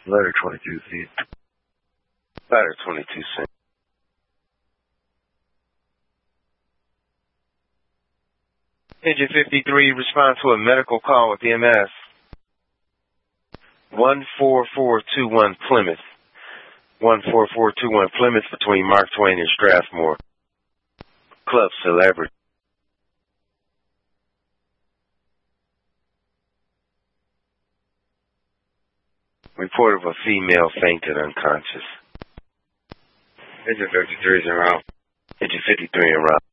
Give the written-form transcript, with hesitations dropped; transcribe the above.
Letter 22C. Letter 22C. Engine 53, respond to a medical call with EMS. 14421 Plymouth. 14421 Plymouth between Mark Twain and Strathmore. Club Celebrity. Report of a female fainted unconscious. Engine 53 is en route. Engine 53 en route.